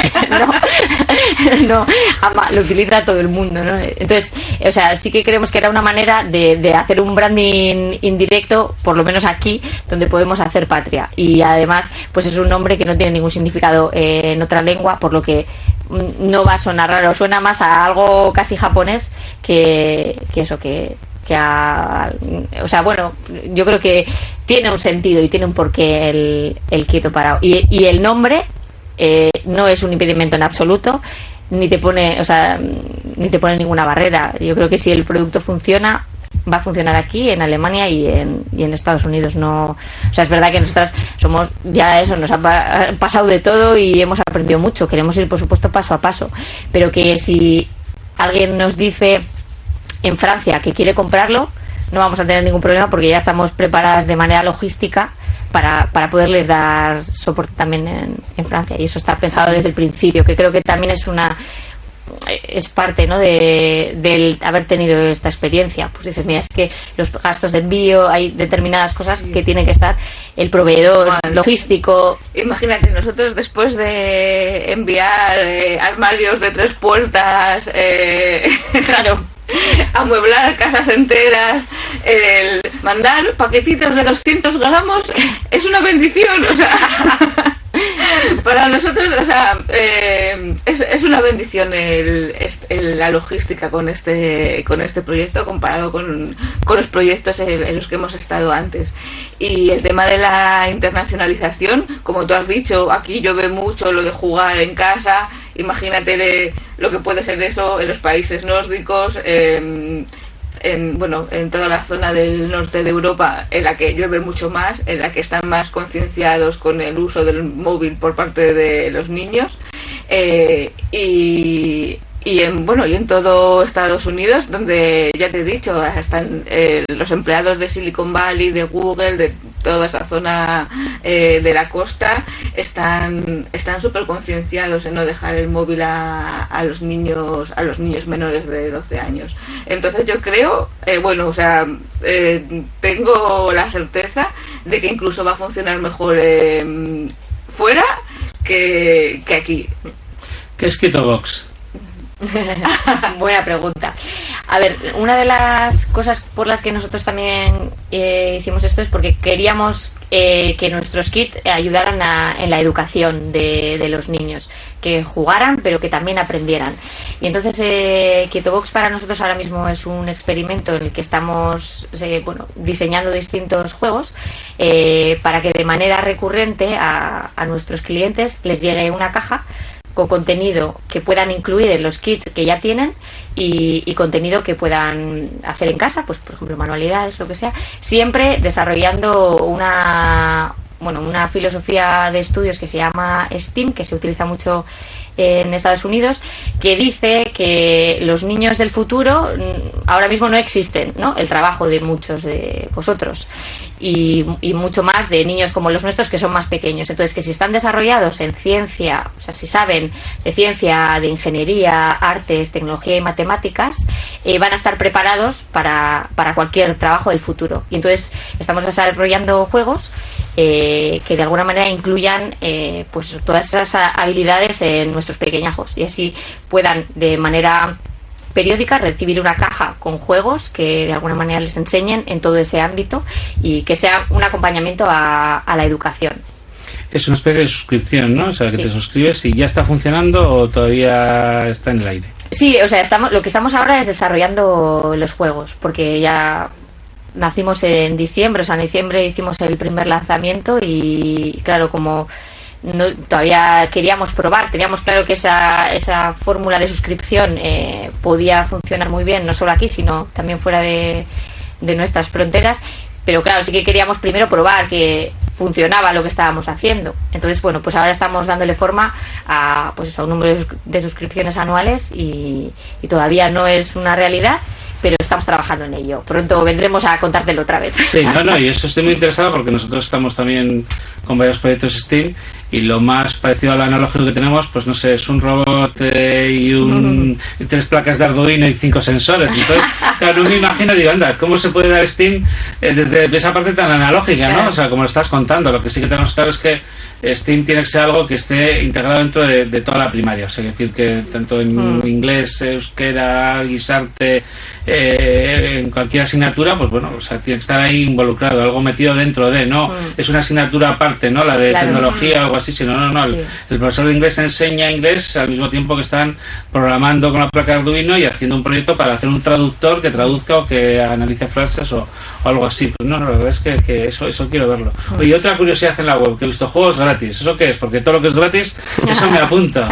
Speaker 3: no, ama, lo utiliza todo el mundo, ¿no? Entonces, o sea, sí que creemos que era una manera de hacer un branding indirecto, por lo menos aquí, donde podemos hacer patria. Y además, pues es un nombre que no tiene ningún significado en otra lengua, por lo que no va a sonar raro, suena más a algo casi japonés que eso, o sea, bueno, yo creo que tiene un sentido y tiene un porqué el quieto parado. Y el nombre no es un impedimento en absoluto, ni te pone ninguna barrera. Yo creo que si el producto funciona, va a funcionar aquí, en Alemania y en Estados Unidos. No, o sea, es verdad que nosotras somos ya eso, nos ha pasado de todo y hemos aprendido mucho. Queremos ir, por supuesto, paso a paso, pero que si alguien nos dice en Francia que quiere comprarlo, no vamos a tener ningún problema, porque ya estamos preparadas de manera logística para poderles dar soporte también en Francia, y eso está pensado desde el principio, que creo que también es parte, ¿no?, del haber tenido esta experiencia. Pues dices, mira, es que los gastos de envío, hay determinadas cosas que tiene que estar el proveedor logístico.
Speaker 4: Imagínate, nosotros después de enviar armarios de 3 puertas,
Speaker 3: claro,
Speaker 4: amueblar casas enteras, el mandar paquetitos de 200 gramos es una bendición, o sea, para nosotros, o sea, es una bendición la logística con este proyecto comparado con los proyectos en los que hemos estado antes. Y el tema de la internacionalización, como tú has dicho, aquí llueve mucho lo de jugar en casa. Imagínate lo que puede ser eso en los países nórdicos, en toda la zona del norte de Europa, en la que llueve mucho más, en la que están más concienciados con el uso del móvil por parte de los niños, y en todo Estados Unidos, donde ya te he dicho, están los empleados de Silicon Valley, de Google, de toda esa zona de la costa, están súper concienciados en no dejar el móvil a los niños menores de 12 años. Entonces yo creo, tengo la certeza de que incluso va a funcionar mejor fuera que aquí.
Speaker 1: ¿Qué es KetoBox?
Speaker 3: Buena pregunta. A ver, una de las cosas por las que nosotros también hicimos esto es porque queríamos que nuestros kits ayudaran en la educación de los niños, que jugaran pero que también aprendieran. Y entonces KetoBox para nosotros ahora mismo es un experimento en el que estamos diseñando distintos juegos para que de manera recurrente a nuestros clientes les llegue una caja con contenido que puedan incluir en los kits que ya tienen y contenido que puedan hacer en casa, pues por ejemplo manualidades, lo que sea, siempre desarrollando una filosofía de estudios que se llama STEAM, que se utiliza mucho en Estados Unidos, que dice que los niños del futuro ahora mismo no existen, ¿no? El trabajo de muchos de vosotros y mucho más de niños como los nuestros, que son más pequeños. Entonces, que si están desarrollados en ciencia, o sea, si saben de ciencia, de ingeniería, artes, tecnología y matemáticas, van a estar preparados para cualquier trabajo del futuro. Y entonces estamos desarrollando juegos que de alguna manera incluyan pues todas esas habilidades en nuestros pequeñajos, y así puedan de manera periódica recibir una caja con juegos que de alguna manera les enseñen en todo ese ámbito y que sea un acompañamiento a la educación.
Speaker 1: Es una especie de suscripción, ¿no? O sea, que
Speaker 3: sí.
Speaker 1: Te suscribes y ya está funcionando o todavía está en el aire.
Speaker 3: Sí, o sea, lo que estamos ahora es desarrollando los juegos, porque ya nacimos en diciembre, o sea, en diciembre hicimos el primer lanzamiento y claro, como todavía queríamos probar, teníamos claro que esa fórmula de suscripción podía funcionar muy bien, no solo aquí, sino también fuera de nuestras fronteras, pero claro, sí que queríamos primero probar que funcionaba lo que estábamos haciendo. Entonces, pues ahora estamos dándole forma a un número de suscripciones anuales y todavía no es una realidad, pero estamos trabajando en ello. Pronto vendremos a contártelo otra vez.
Speaker 1: Sí, y eso estoy muy interesado porque nosotros estamos también con varios proyectos STEAM y lo más parecido al analógico que tenemos, pues no sé, es un robot y 3 placas de Arduino y 5 sensores. Entonces, claro, no me imagino, digo, anda, ¿cómo se puede dar STEAM desde esa parte tan analógica, ¿no? O sea, como lo estás contando, lo que sí que tenemos claro es que STEAM tiene que ser algo que esté integrado dentro de toda la primaria, o sea, es decir, que tanto en inglés, euskera, guisarte, en cualquier asignatura, pues bueno, o sea, tiene que estar ahí involucrado, algo metido dentro de, no es una asignatura aparte, ¿no? La de tecnología o algo así, sino no, sí. El profesor de inglés enseña inglés al mismo tiempo que están programando con la placa de Arduino y haciendo un proyecto para hacer un traductor que traduzca o que analice frases o algo así. Pues no, la verdad es que eso quiero verlo. Oye, otra curiosidad en la web, que he visto juegos gratis. ¿Eso qué es? Porque todo lo que es gratis, eso me apunta.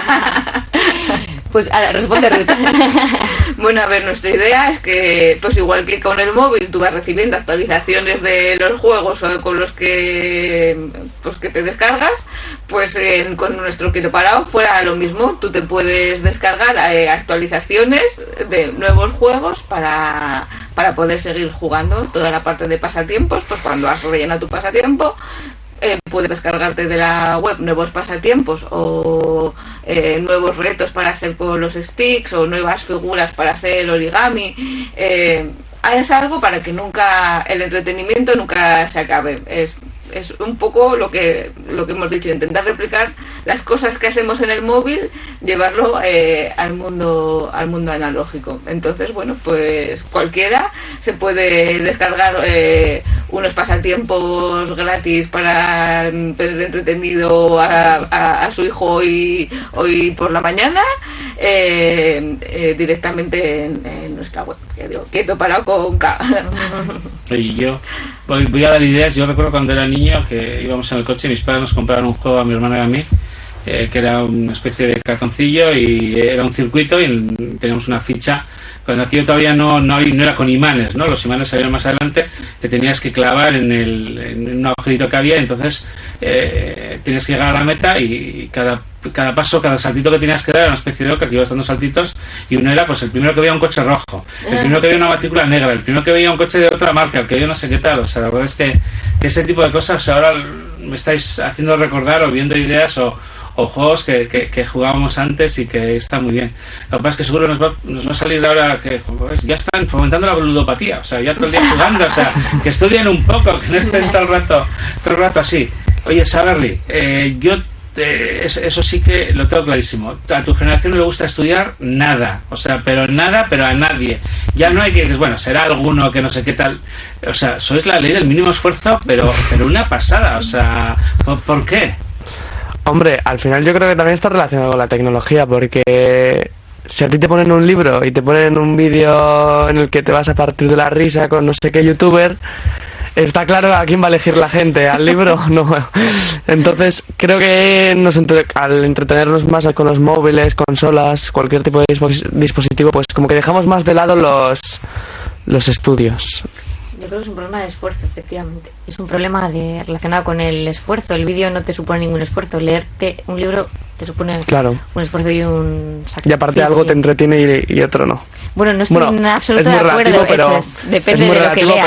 Speaker 3: Pues responde Ruth.
Speaker 4: Bueno, a ver, nuestra idea es que, pues igual que con el móvil tú vas recibiendo actualizaciones de los juegos con los que te descargas, pues con nuestro Quieto Parado fuera lo mismo. Tú te puedes descargar actualizaciones de nuevos juegos para poder seguir jugando toda la parte de pasatiempos. Pues cuando has rellenado tu pasatiempo, puedes descargarte de la web nuevos pasatiempos o nuevos retos para hacer con los sticks o nuevas figuras para hacer origami. Es algo para que nunca el entretenimiento nunca se acabe. es un poco lo que hemos dicho, intentar replicar las cosas que hacemos en el móvil, llevarlo al mundo analógico. Entonces, bueno, pues cualquiera se puede descargar unos pasatiempos gratis para tener entretenido a su hijo hoy por la mañana, directamente en nuestra web, que digo, quieto parado con K.
Speaker 1: Y yo voy a dar ideas. Yo recuerdo cuando era niño que íbamos en el coche y mis padres nos compraron un juego a mi hermana y a mí, que era una especie de cartoncillo y era un circuito y teníamos una ficha. Cuando aquello todavía no era con imanes, ¿no? Los imanes salieron más adelante, que tenías que clavar en un agujerito que había, entonces tenías que llegar a la meta y cada paso, cada saltito que tenías que dar era una especie de oca que ibas dando saltitos, y uno era pues el primero que veía un coche rojo, el primero que veía una matrícula negra, el primero que veía un coche de otra marca, el que veía no sé qué tal. O sea, la verdad es que ese tipo de cosas ahora me estáis haciendo recordar o viendo ideas o juegos que jugábamos antes y que está muy bien. Lo que pasa es que seguro nos va a salir ahora que pues, ya están fomentando la ludopatía, o sea, ya todo el día jugando, o sea, que estudien un poco, que no estén todo el rato así. Oye, Saberly, yo eso sí que lo tengo clarísimo. A tu generación no le gusta estudiar nada, o sea, pero nada, pero a nadie. Ya no hay que decir, bueno, será alguno que no sé qué tal. O sea, sois la ley del mínimo esfuerzo, pero una pasada, o sea, ¿por qué?
Speaker 2: Hombre, al final yo creo que también está relacionado con la tecnología, porque si a ti te ponen un libro y te ponen un vídeo en el que te vas a partir de la risa con no sé qué youtuber, está claro a quién va a elegir la gente, al libro no. Entonces creo que al entretenernos más con los móviles, consolas, cualquier tipo de dispositivo, pues como que dejamos más de lado los estudios.
Speaker 3: Yo creo que es un problema de esfuerzo, efectivamente. Es un problema relacionado con el esfuerzo. El vídeo no te supone ningún esfuerzo. Leerte un libro te supone un esfuerzo y un sacrificio.
Speaker 2: Y aparte algo te entretiene y otro no.
Speaker 3: Bueno, no estoy en absoluto de acuerdo. Pero depende de lo que leas.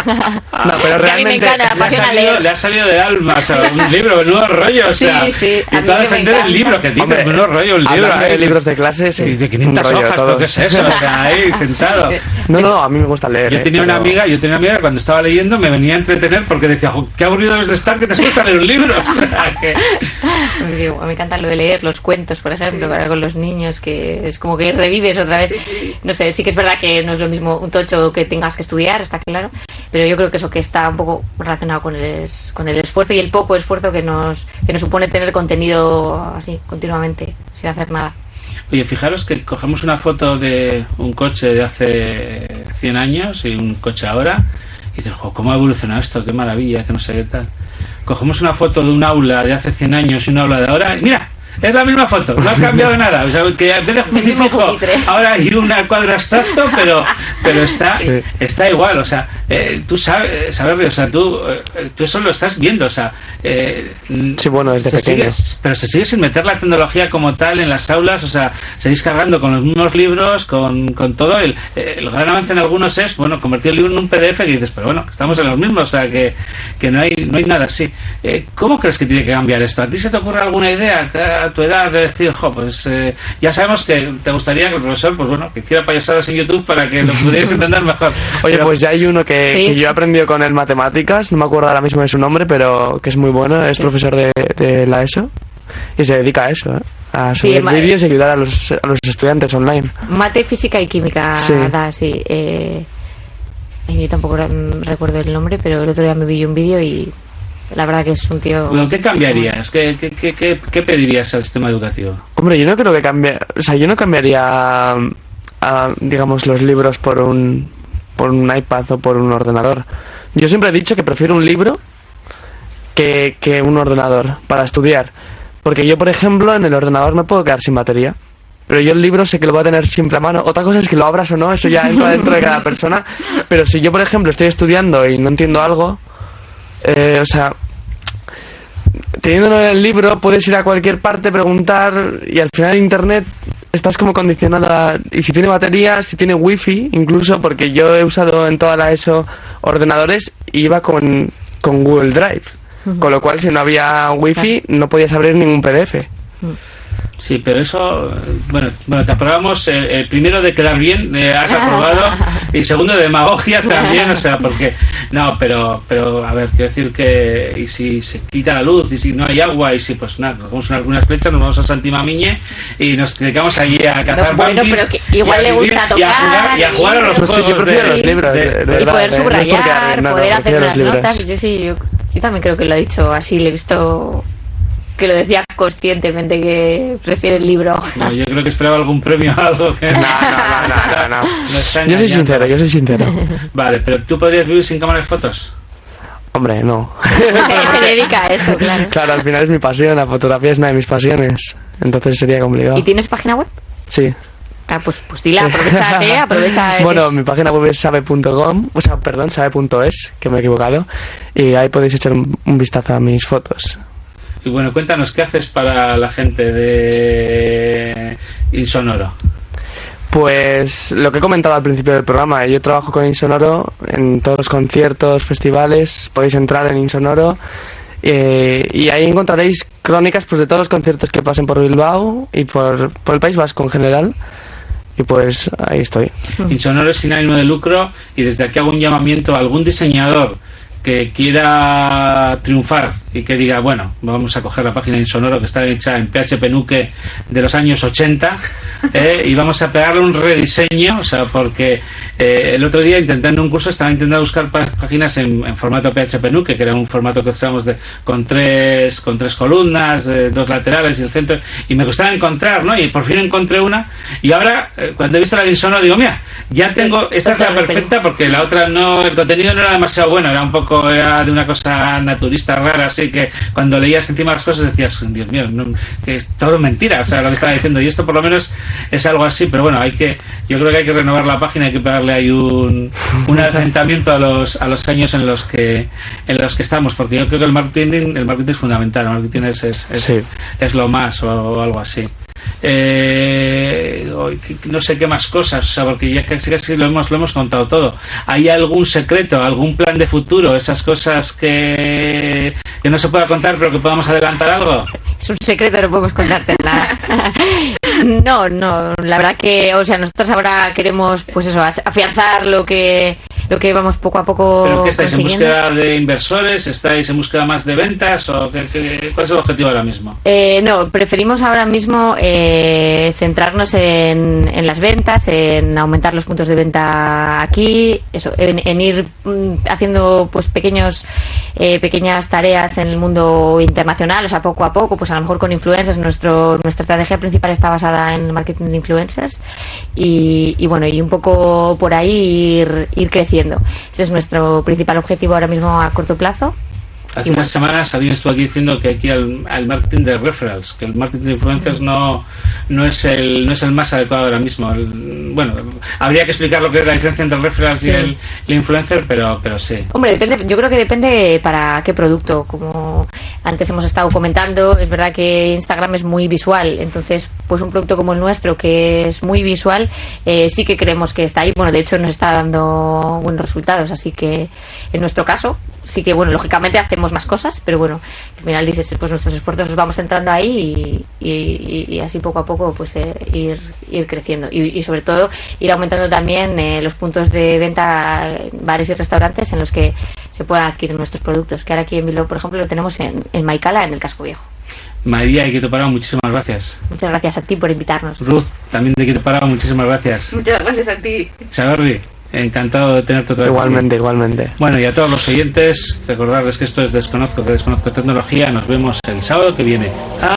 Speaker 2: Pero
Speaker 3: sí, a mí me encanta, me apasiona leer.
Speaker 1: Le ha salido de alma, o sea, un libro, menudo rollo, o sea,
Speaker 3: sí,
Speaker 1: y para defender el libro, que dices, menudo rollo, un libro.
Speaker 2: De libros de clase, sí.
Speaker 1: De 500 hojas, ¿qué es eso? O sea, ahí, sentado.
Speaker 2: No, a mí me gusta leer.
Speaker 1: Yo tenía una amiga que cuando estaba leyendo me venía a entretener porque decía, qué aburrido debes de estar, que te gusta leer un libro. O sea, que...
Speaker 3: Pues digo, me encanta lo de leer los cuentos, por ejemplo, con los niños, que es como que revives otra vez. No sé, sí que es verdad que no es lo mismo un tocho que tengas que estudiar, está claro, pero yo creo que eso que está un poco relacionado con el esfuerzo y el poco esfuerzo que nos supone tener contenido así continuamente sin hacer nada.
Speaker 1: Oye, fijaros que cogemos una foto de un coche de hace 100 años y un coche ahora y dices, ¿cómo ha evolucionado esto? Qué maravilla, que no sé qué tal. Cogemos una foto de un aula de hace 100 años y un aula de ahora y mira, es la misma foto, no ha cambiado nada. O sea, que en vez de crucifijo ahora hay un cuadro abstracto, pero está igual. O sea, tú sabes, o sea, tú eso lo estás viendo. O sea,
Speaker 2: sí, bueno, desde pequeño.
Speaker 1: Pero se sigue sin meter la tecnología como tal en las aulas. O sea, seguís cargando con los mismos libros, con todo. El gran avance en algunos es, bueno, convertir el libro en un PDF que dices, pero bueno, estamos en los mismos. O sea, que no hay nada así. ¿Cómo crees que tiene que cambiar esto? ¿A ti se te ocurre alguna idea a tu edad de decir, pues ya sabemos que te gustaría que el profesor, pues bueno, que hiciera payasadas en YouTube para que lo pudieras entender mejor?
Speaker 2: Oye, pero pues ya hay uno que yo he aprendido con él matemáticas, no me acuerdo ahora mismo de su nombre, pero que es muy bueno, es profesor de la ESO y se dedica a eso, a subir vídeos y ayudar a los estudiantes online.
Speaker 3: Mate, física y química da, sí. Yo tampoco recuerdo el nombre, pero el otro día me vi un vídeo y la verdad que es un tío...
Speaker 1: Bueno, ¿qué cambiarías? ¿Qué pedirías al sistema educativo?
Speaker 2: Hombre, yo no creo que cambie... O sea, yo no cambiaría, digamos, los libros por un iPad o por un ordenador. Yo siempre he dicho que prefiero un libro que un ordenador para estudiar. Porque yo, por ejemplo, en el ordenador me puedo quedar sin batería. Pero yo el libro sé que lo voy a tener siempre a mano. Otra cosa es que lo abras o no, eso ya entra dentro de cada persona. Pero si yo, por ejemplo, estoy estudiando y no entiendo algo... o sea, teniéndolo en el libro puedes ir a cualquier parte, preguntar, y al final internet estás como condicionada. Y si tiene batería, si tiene wifi, incluso, porque yo he usado en toda la ESO ordenadores y iba con Google Drive, con lo cual si no había wifi no podías abrir ningún PDF.
Speaker 1: Sí, pero eso, bueno, te aprobamos el primero de quedar bien, has aprobado, y segundo de demagogia también, o sea, porque no, pero a ver, quiero decir que y si se quita la luz y si no hay agua y si pues nada, nos vamos en algunas flechas, nos vamos a Santimamiñe y nos dedicamos allí a cazar
Speaker 3: bueno, pero que igual le gusta tocar
Speaker 1: y a jugar a los juegos
Speaker 2: los libros,
Speaker 3: y poder subrayar, poder hacer unas notas. Yo también creo que lo ha dicho así, le he visto que lo decía conscientemente que prefiere el libro.
Speaker 1: No, yo creo que esperaba algún premio o algo que...
Speaker 2: No. Yo soy sincero.
Speaker 1: Vale, pero ¿tú podrías vivir sin cámara de fotos?
Speaker 2: Hombre, no.
Speaker 3: Se dedica a eso, claro.
Speaker 2: Claro, al final es mi pasión, la fotografía es una de mis pasiones, entonces sería complicado.
Speaker 3: ¿Y tienes página web?
Speaker 2: Sí.
Speaker 3: Ah, pues dila, aprovecha.
Speaker 2: Bueno, mi página web es sabe.com, sabe.es, que me he equivocado, y ahí podéis echar un vistazo a mis fotos.
Speaker 1: Y bueno, cuéntanos, ¿qué haces para la gente de Insonoro?
Speaker 2: Pues lo que he comentado al principio del programa, yo trabajo con Insonoro en todos los conciertos, festivales, podéis entrar en Insonoro y ahí encontraréis crónicas pues de todos los conciertos que pasen por Bilbao y por el País Vasco en general. Y pues ahí estoy.
Speaker 1: Insonoro es sin ánimo de lucro y desde aquí hago un llamamiento a algún diseñador que quiera triunfar y que diga, bueno, vamos a coger la página de Insonoro que está hecha en PHP Nuke de los años 80 y vamos a pegarle un rediseño, o sea, porque el otro día intentando un curso estaba intentando buscar páginas en formato PHP Nuke, que era un formato que usamos con tres columnas, dos laterales y el centro, y me costaba encontrar, ¿no? Y por fin encontré una y ahora cuando he visto la de Insonoro digo, mira, ya tengo, esta es la perfecta porque la otra no, el contenido no era demasiado bueno, era de una cosa naturista rara, así que cuando leías encima las cosas decías, Dios mío, que es todo mentira, o sea, lo que estaba diciendo, y esto por lo menos es algo así, pero bueno, yo creo que hay que renovar la página, hay que pegarle ahí un asentamiento a los años en los que estamos, porque yo creo que el marketing es fundamental, el marketing es lo más o algo así. No sé qué más cosas, o sea, porque ya casi lo hemos contado todo. ¿Hay algún secreto, algún plan de futuro, esas cosas que no se pueda contar pero que podamos adelantar algo?
Speaker 3: Es un secreto, no podemos contarte nada. No, la verdad que, o sea, nosotros ahora queremos, pues eso, afianzar lo que vamos poco a poco.
Speaker 1: ¿Pero qué estáis en búsqueda de inversores? ¿Estáis en búsqueda más de ventas? ¿O cuál es el objetivo ahora mismo?
Speaker 3: No, preferimos ahora mismo centrarnos en las ventas, en aumentar los puntos de venta aquí, eso, en ir haciendo pues pequeñas tareas en el mundo internacional, o sea, poco a poco, pues a lo mejor con influencers. Nuestra estrategia principal está basada en el marketing de influencers y bueno, y un poco por ahí ir creciendo. Ese es nuestro principal objetivo ahora mismo a corto plazo.
Speaker 1: Hace unas semanas alguien estuvo aquí diciendo que aquí al marketing de referrals, que el marketing de influencers no es el más adecuado ahora mismo. Bueno, habría que explicar lo que es la diferencia entre el referrals y el influencer, pero sí.
Speaker 3: Hombre, yo creo que depende para qué producto. Como antes hemos estado comentando, es verdad que Instagram es muy visual, entonces pues un producto como el nuestro que es muy visual, sí que creemos que está ahí. Bueno, de hecho nos está dando buenos resultados, así que en nuestro caso sí que, bueno, lógicamente hacemos más cosas, pero bueno, al final dices, pues nuestros esfuerzos los vamos entrando ahí y así poco a poco pues ir creciendo y sobre todo ir aumentando también los puntos de venta, bares y restaurantes en los que se puedan adquirir nuestros productos, que ahora aquí en Bilbao, por ejemplo, lo tenemos en Maicala, en el Casco Viejo.
Speaker 1: María de Quito Parado, muchísimas gracias.
Speaker 3: Muchas gracias a ti por invitarnos.
Speaker 1: Ruth, también de Quito Parado, muchísimas gracias.
Speaker 4: Muchas gracias a ti.
Speaker 1: Xaberri, encantado de tenerte otra vez.
Speaker 2: Igualmente.
Speaker 1: Bueno, y a todos los oyentes, recordarles que esto es Desconozco Tecnología. Nos vemos el sábado que viene.